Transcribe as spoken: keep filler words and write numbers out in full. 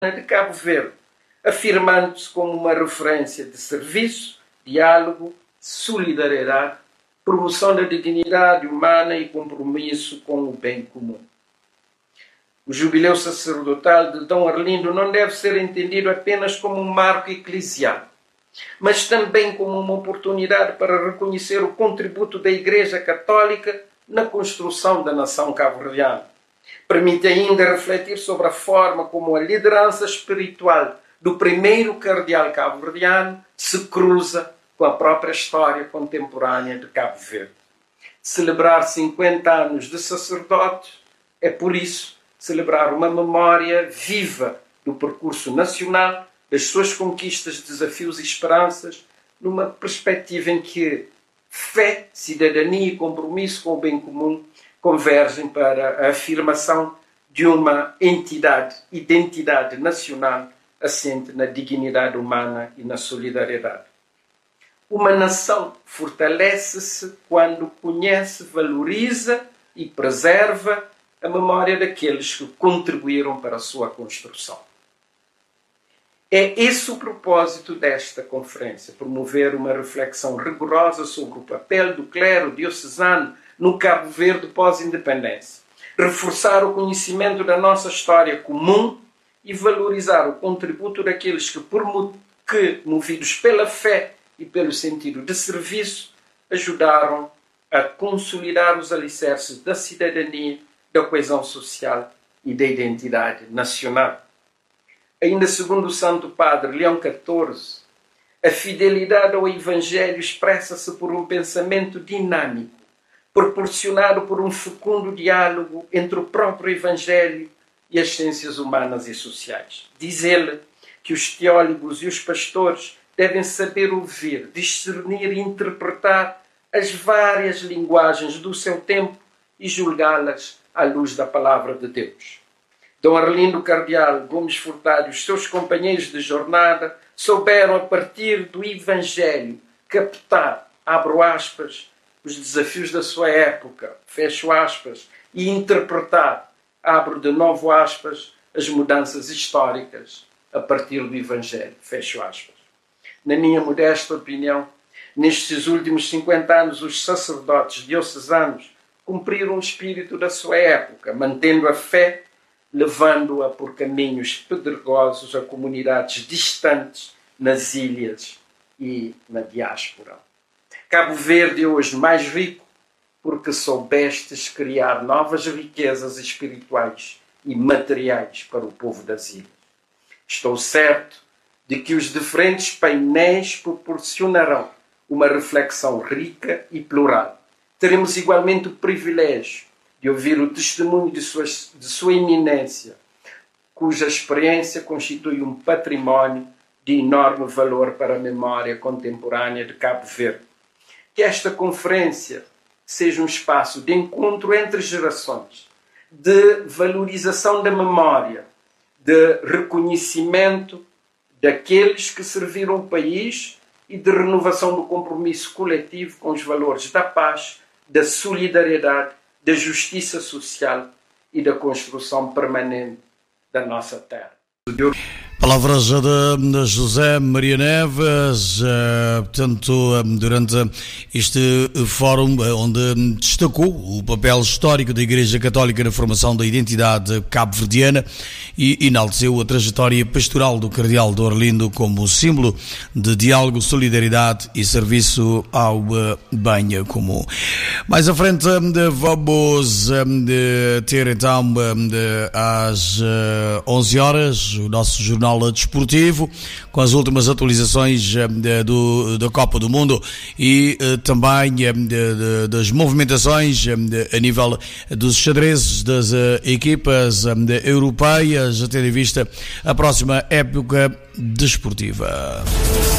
de Cabo Verde, afirmando-se como uma referência de serviço, diálogo, solidariedade, promoção da dignidade humana e compromisso com o bem comum. O jubileu sacerdotal de Dom Arlindo não deve ser entendido apenas como um marco eclesial, mas também como uma oportunidade para reconhecer o contributo da Igreja Católica na construção da nação cabo-verdiana. Permite ainda refletir sobre a forma como a liderança espiritual do primeiro cardeal cabo-verdiano se cruza com a própria história contemporânea de Cabo Verde. Celebrar cinquenta anos de sacerdote é, por isso, celebrar uma memória viva do percurso nacional, das suas conquistas, desafios e esperanças, numa perspectiva em que fé, cidadania e compromisso com o bem comum convergem para a afirmação de uma entidade, identidade nacional assente na dignidade humana e na solidariedade. Uma nação fortalece-se quando conhece, valoriza e preserva a memória daqueles que contribuíram para a sua construção. É esse o propósito desta conferência, promover uma reflexão rigorosa sobre o papel do clero diocesano no Cabo Verde pós-independência, reforçar o conhecimento da nossa história comum e valorizar o contributo daqueles que, por que movidos pela fé e pelo sentido de serviço, ajudaram a consolidar os alicerces da cidadania, da coesão social e da identidade nacional. Ainda segundo o Santo Padre Leão catorze, a fidelidade ao Evangelho expressa-se por um pensamento dinâmico, proporcionado por um fecundo diálogo entre o próprio Evangelho e as ciências humanas e sociais. Diz ele que os teólogos e os pastores devem saber ouvir, discernir e interpretar as várias linguagens do seu tempo e julgá-las à luz da palavra de Deus. Dom Arlindo Cardeal Gomes Furtado e os seus companheiros de jornada souberam, a partir do Evangelho, captar, abro aspas, os desafios da sua época, fecho aspas, e interpretar, abro de novo aspas, as mudanças históricas a partir do Evangelho, fecho aspas. Na minha modesta opinião, nestes últimos cinquenta anos, os sacerdotes diocesanos cumpriram o espírito da sua época, mantendo a fé, levando-a por caminhos pedregosos a comunidades distantes nas ilhas e na diáspora. Cabo Verde é hoje mais rico porque soubestes criar novas riquezas espirituais e materiais para o povo das ilhas. Estou certo de que os diferentes painéis proporcionarão uma reflexão rica e plural. Teremos igualmente o privilégio de ouvir o testemunho de sua, de sua eminência, cuja experiência constitui um património de enorme valor para a memória contemporânea de Cabo Verde. Que esta conferência seja um espaço de encontro entre gerações, de valorização da memória, de reconhecimento daqueles que serviram o país e de renovação do compromisso coletivo com os valores da paz, da solidariedade, da justiça social e da construção permanente da nossa terra. Palavras de José Maria Neves, portanto, durante este fórum onde destacou o papel histórico da Igreja Católica na formação da identidade cabo-verdiana e enalteceu a trajetória pastoral do Cardeal Dom Arlindo como símbolo de diálogo, solidariedade e serviço ao bem comum. Mais à frente vamos ter então às onze horas o nosso jornal desportivo com as últimas atualizações do, da Copa do Mundo e também de, de, das movimentações a nível dos xadrezes das equipas europeias, a ter em vista a próxima época desportiva.